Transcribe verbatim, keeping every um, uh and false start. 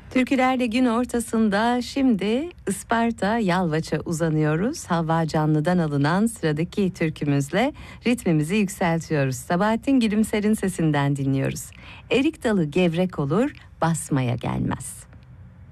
Türkülerle gün ortasında şimdi Isparta Yalvaç'a uzanıyoruz. Havva Canlı'dan alınan sıradaki türkümüzle ritmimizi yükseltiyoruz. Sabahattin Gülümser'in sesinden dinliyoruz. Erik dalı gevrek olur, basmaya gelmez.